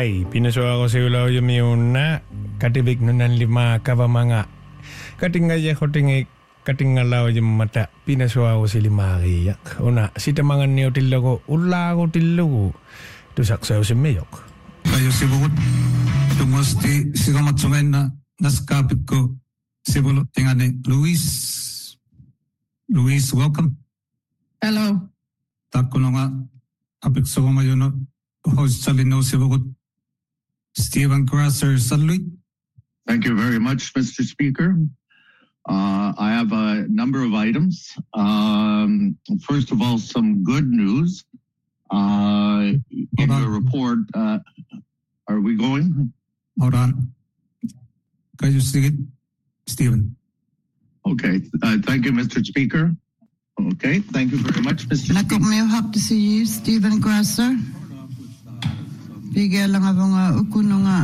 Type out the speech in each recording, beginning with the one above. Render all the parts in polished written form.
Hai, pinasoa ko sa ulaw yung na katibig nunan lima kabamanga. Katingaya ko katingalaw yung mata, pinasoa ko si lima riyak. Una, sita mga niyo tilo ko, ula ko tilo ko. Tusaksaw si Mayok. Kayo si Bukot, tungos ti sigamatsumen na naskapit ko si Bulot tingani Luis. Luis, welcome. Hello. Tako na nga, apik sa kumayo no, host sa linaw si Bukot. Stephen Grasser, Salui. Thank you very much, Mr. Speaker. I have a number of items. First of all, some good news. In your report, are we going? Hold on. Kayo sige, Stephen. Okay. Thank you, Mr. Speaker. Okay. Thank you very much, Mr. Speaker. May hap to see you, Stephen Grasser. Bigyan lang ako nga ukuno nga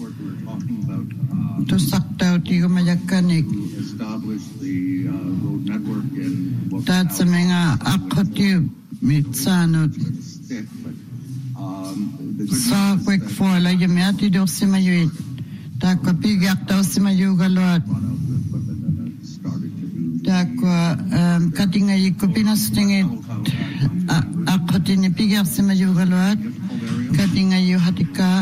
to saktaw ti kumayakanik tat sa mga akotib mitsanot sa quick fall ay yung ati do si mayuit takwa pigyak daw si mayugalot takwa katingay ko pinastingit akotin ni pigyak si mayugalot katingay yung hatika.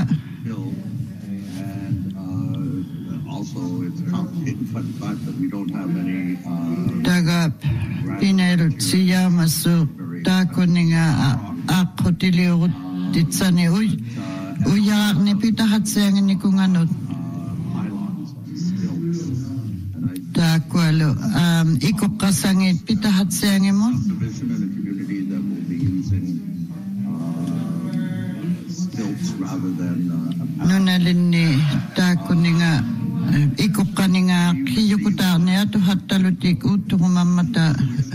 Also, it's complicated by the fact that we don't have any. Daga pinero siya masuk tako nga ako tiliw titsani uyak ni pitahat sayang ni kung ano tako alo ikop kasangit pitahat sayang mo. Nunalin ni tako ni nga ikop ka ni nga kiyukuta niya to hatalutik uto kumamata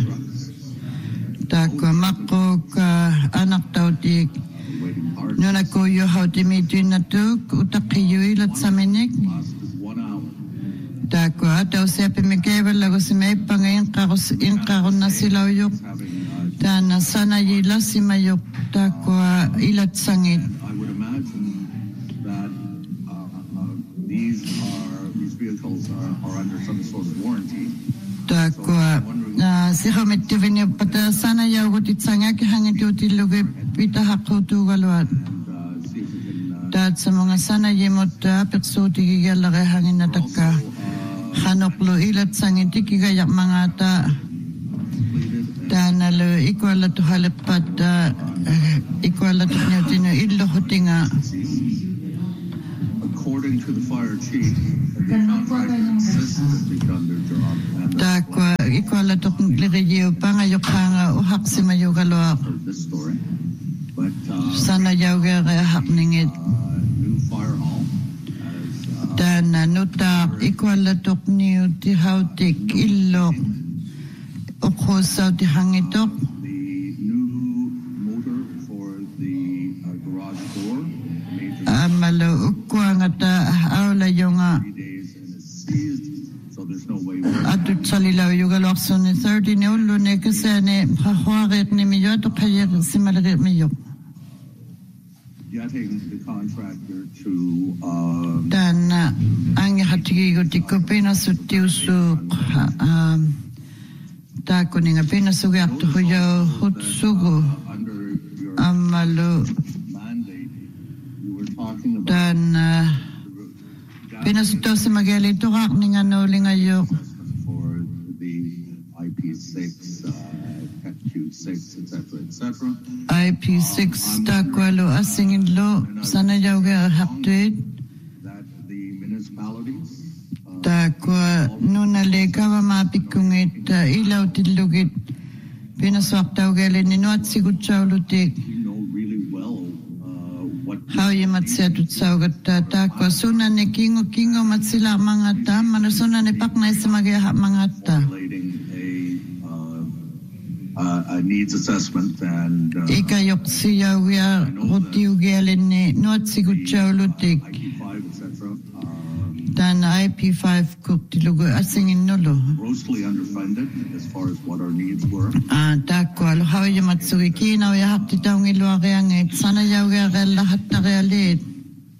tako mako ka anak tautik nuna ko yo how to meet you na to utak kiyo ilat sa minik tako ataw siya pimikebal lago si may pangayin kakon na silaw yok dana sana yila si mayok tako ilat sangit. These vehicles are under some sort of warranty. Takwa si Hamid Tivini pata sana yaw gutit sanga ki hangit utiluge pita hakko tu galwat. Dat sa mga sana yemot pekso tigigala hangin natakka. Hanoklo ilat sangit tigigayak mga ta. Danalo ikwala tu halipat ikwala tu nyotino illo hutinga. According to the fire chief, the contractor consistently done their job. Takwa ikwala to ligiyo pangayok hanga uhak si mayugalo. Sana yawga hak ningit. New fire hall. Dan nutak ikwala to niyo ti hautik ilok. Ukhosaw ti hangitok. Malo ukwa nga ta awla yung atut salilaw yung galokso ni 30 ni ulo ni kasi ni hahuarit ni miyo to kaya si malagit miyo. Dan ang hatigi ko tiko pinasuti usuk tako ni nga pinasugak to huyaw hutsugo amalo dan pinasuto sa magalito kak ni nga nuling ayo IP6 takwalo asingin lo sana yaw ga haptuit takwa nunaleka wa mapikungit ilaw tilugit pinaswak taw gali ninuat sigut siyaw lutik how you might say to Saugata Takwa Suna ne Kingo Matsila Mangata, Manasuna ne Pakna Samaga Mangata. A needs assessment and Ikayopsia, we are Rotiu Galene, not Siguchaulutik. Dan IP5 Kuktilugo, I sing in Nolo. Grossly underfunded as far as what our needs were. Takwa, how you Matsuki, now you have to down in Luariang, Sana Yaga, Hatta Realit.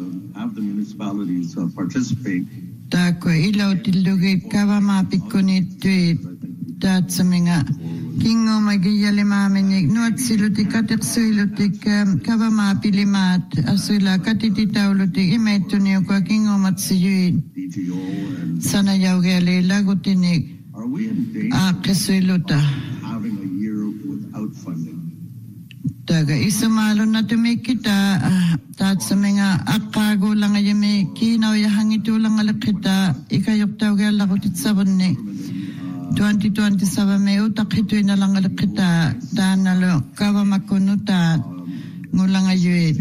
have the municipalities participate. Tako ilaw tilugi kawa mapikkunit tuit taatsaminga kingo magiyali maminik nuat silutik katiksuilutik kawa mapilimat asula katititaulutik imetunio kwa kingo matsiyuit sana yaugali lagutinik akisuiluta Taga isumalo na tumikita taatsaminga akago lang ayami kinaw yahangito lang alakita ikayok tawag alakutit sabunni 2027 may utak hito na lang alakita tanalo kawa makunuta ngulang ayuit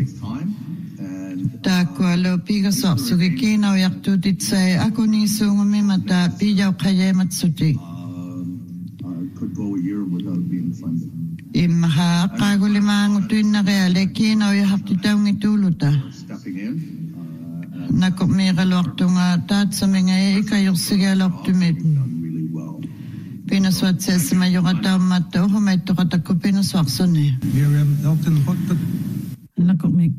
tako alo pigasok sugi kinaw yaktutit say ako ni sungumi mata pijaw kaya matsutik could go a year without being funded. Imaha kagulimang tuin na kaya leki na uyahap titaw ngituluta. Nakop may kalwakto nga tat sa mga ikayok sigalok tumit. Pinaswat sa mayo kataw mata humay to katako pinaswakson eh. Nakop may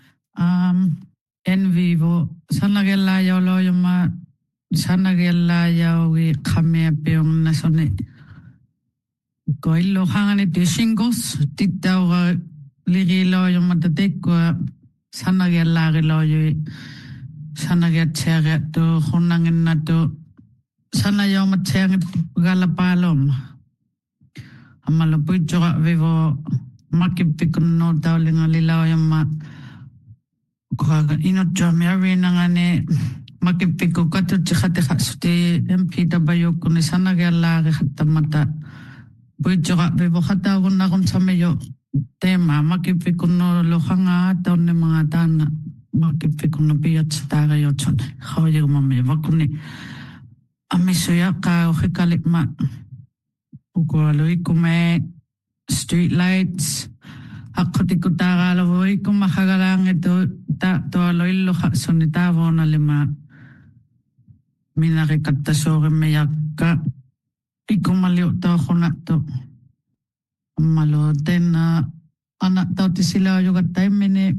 en vivo sana gelayaw lo yung sana gelayaw kami apiyong nasone. Koilo hangane de shingos titaw ligilo yung matatek ko sana gelagilo yu sana getcheret to hunangin na to sana yung matcheng galapalom amalo pucho vivo makipikon no dawling alilaw yung ma ko ino jamari nangane makipiko kato chikate khasuti MP tabayo kun sana gelage khatamata Pujoka bebo kata ko na kung sa mayo tema makipikon no lohanga taon ni mga tana makipikon no biyat sa tagayo chon kawaya ko mamaya bakuni amisoya ka o hikalik ma ukwaloy kume street lights ako di ko tagaloy kung makagalang ito to aloy loha sonitavo na lima minakikatasorin mayaka Ikaw maliw tao ko na to. Malo, then anak tao ti sila yung time mini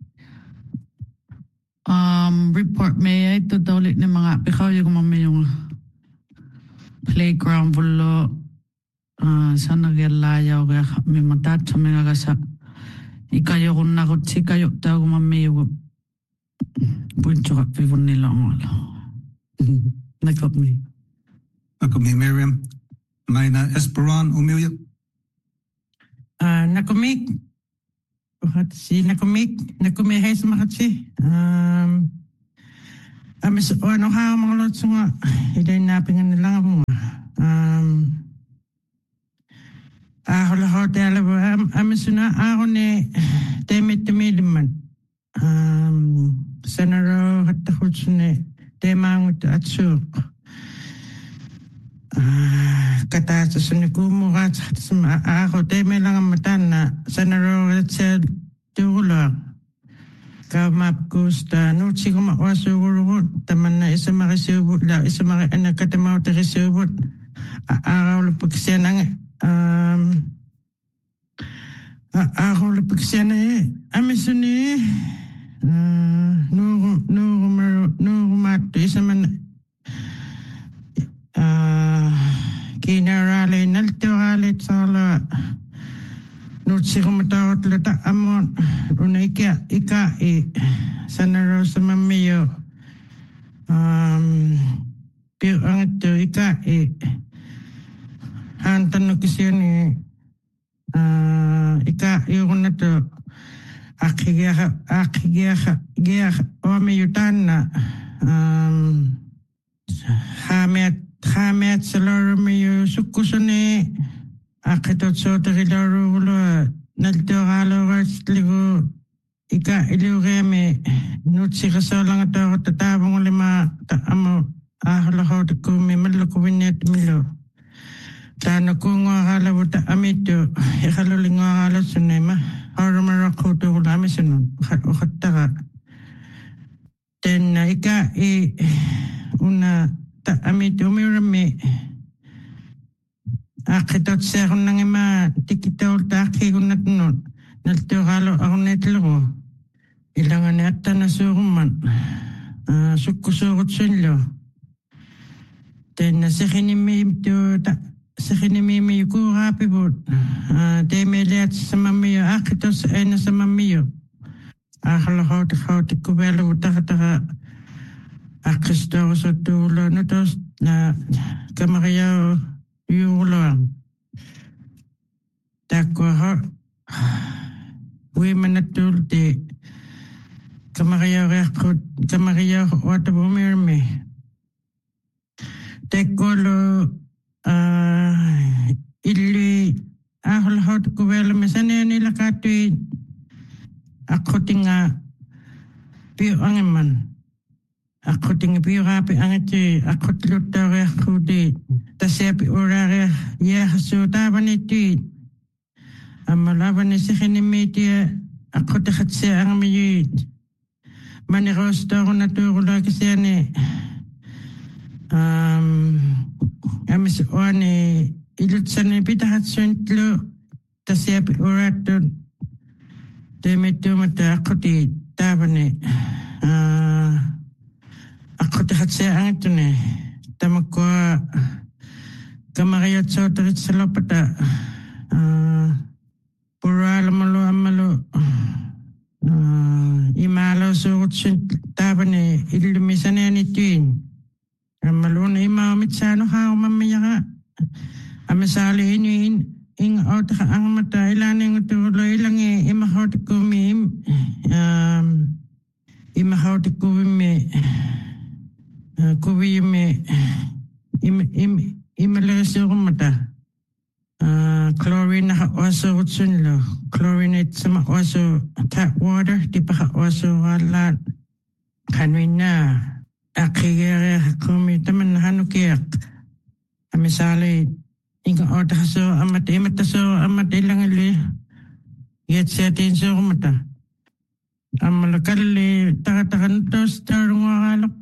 report may ito tao ulit ni mga pikaw yung mami yung playground bulo sa nagalayaw kaya may matat sa mga kasa ikayo kung nakot si kayo tao mami yung puncho ka pivon nila ang wala. Nakot me. Nakomi Miriam, may na Esperan Umilia. Nakomik, nakomi hay sa makatsi. Amis ano ha mga lots nga, hindi napingan nila mo. Ako hotel amis na ako ni temit temiliman. Senaro hatakot ne temangut at suk. Kata sa sunikumo ka sa ako teme lang ang matan na sa naroon sa tulog kamap kusta no sigo makasuguro taman na isa makisubot la isa anak katamaw takisubot araw lapagsiya ng araw lapagsiya na amisuni no mato isa man kinarali naltualit sala nutsi kumatawat lata amon unaika ika sanaro sa mamiyo piyo ang ito ika hantan no kisyo ni ika yung na to akigiya omiyutan na Hamet salaro mayo sukusane akitot so takilaro ulo naltogalo ligo ika ilugeme nutsi kasalang ato tatabong lima amo ahalaho kumi malakuwinet milo tano kung akala buta amito ikaluling akala sunema haramaraku to ulami sunod ukataka ten ika una ta amito umirame akitot sa akong nang ima tikitaw taki ko natunod naltogalo ako netlo Ilangan atta na suruman. Sukkusuurutsullu. Tenna sekhinimi kuurapivut. Temeleat samamiyo akitos ena samamiyo. Hauti kuvelu takataka akistorusuttuulo nutos na kamariyao yuuloang. Takwa wimanatulti kamariyao watabumirmi. Tekolo illi hauti kuvelu mesane nila katui ako tinga piyo angeman. Ako tinga piyo rapi angeti. Ako tilutare ako di. Tasepi orare yahasu taban iti. Amalaban ni sikhinimiti. Ako tikhatsi angamiyi. Manirosto ako naturo kasi ane. Amis oane. Ilutsan ni pitahatsuntlo. Tasepi orato. Temetu mata aku di tabane. Aku terhatsi ang ito ne. Tamako kamariyat sa otorit sa lopata. Pura amalo. Imalo surut sun tabane. Ilumisan yan ituin. Amalo na imamit sa ano hao mamaya ka. Amisali inuin. Ing otaka ang mata ilan yung tulo ilang imahot ko mi imalaso ko mata chlorine na oso utsunlo chlorinate sama oso tap water di pa oso halat kanwin na akigere kumi taman hanukiyak amisali Inga otaso amat ilang ali yet setin so mata amalakali takatakan tos tarungalok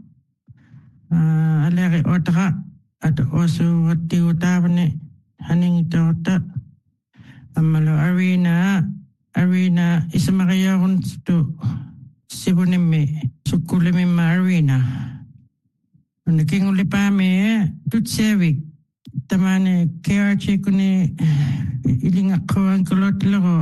alere otaka at oso wati utabane haning ita amalo arena isamakaya kun to sibunime sukulimi ma arena naking ulipame tutsevik tamane KRC kuni ilinga ko ang kulot laro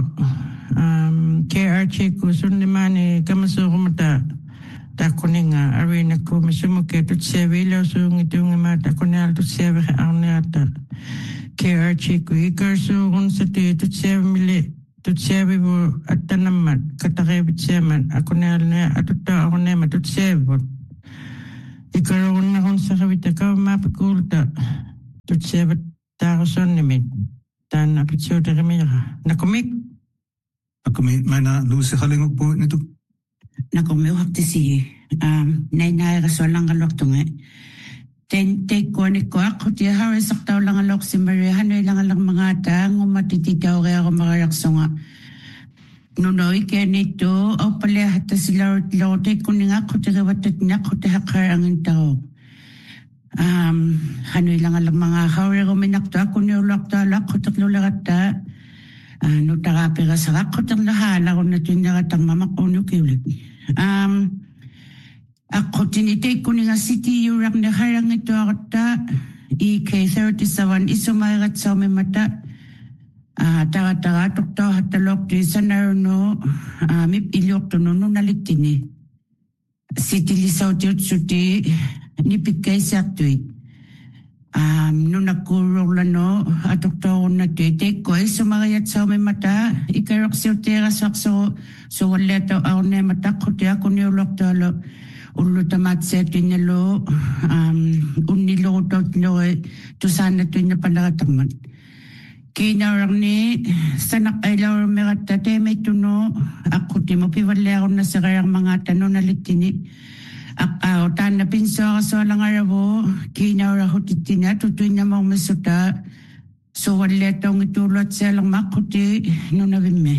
KRC ko sunimane kamaso kumata takuni nga arena ko misumuke tutseve lo sung itong mata kunal tutseve arnata KRC ko ikarso kun sa tutseve mili tutseve bo atanamat katakebit seman akunal na atuta ako na matutseve ikaroon na kun sa kawita ka mapakulta Tutsevat taroson nimin. Dan apitsyo terimira. Nakumik? Nakumik, mana lusi halingok po nito? Nakumik wakti si nainay rasolang kalok tunga. Take ko ni ko ako ti haris saktaw lang alok si Maria hanoy lang alang mga tang umatititaw kaya ako makayakso nga. Nunoy kaya nito o palihata sila lote ko ni nga ko ti kawatat na ko ti hakar ang intao. Hanoy lang alang mga hawre ko minakta ko ni ulakta alak ko taklo lagata nutarapi ka sa ako taklo hala ko na tinakatang mamakono kiulit ako tinitake ko ni nga city yurak na harang ito akata EK37 isumayagat sa umimata taga tukto hatalok di sanarno mip ilyok to no nalitini city lisaw tiyot suti nipit kay saktui nung nakurong lano atok taon na tete ko ay sumakayat sa may mata ikarok siyo tira sakso so wala tao ako na mata ko tiya ko niyulok talo ulo tamat setin nilo unilo tao tilo to sana to na palakataman kinarang ni sanak ay lauro merata te may tuno ako ti mo piwala ako na sa kayang mga tanong nalitini Ako tan na pinso so lang arabo kinaw ra hutitina tutoy na mo masuta so wala tong itulot sa lang makuti no nabime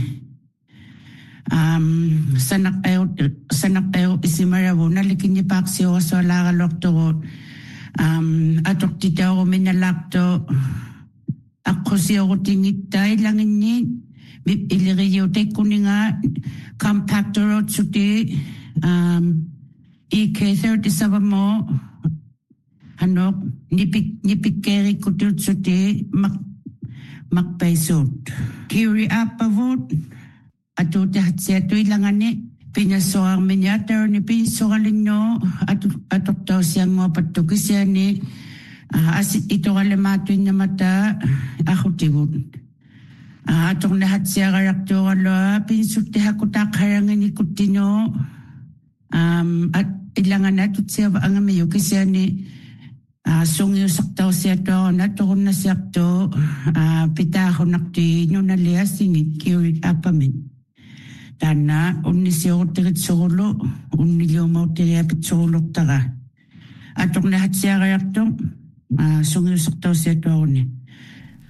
sanak ayo isimarabo nalikin ni paksyo so la galokto atok titaw minalakto ako siya ko tinitay lang ni Ilirio te kuninga compactor tsuti EK37 mo hanok nipikeri kutu tsuti makpaisot. Kiri apavot atu tahatsia tu ilangane pinasoang minyater ni pinsogalinyo atuk tau siyang mo patukisya ni asit ito kalimatuin na mata ako tibut. Atong lahat siya karakto kalo pinsuti hakutak harangin ikutino at ilangan natut siya ang amayo kasi ni sungyo saktaw siya to natukon na siya to pitaho nakti nyo nalia singit kirit apamin tana unni siya utirit solo unni liyo mau tirapit solo taka atong lahat siya karakto sungyo saktaw siya to ni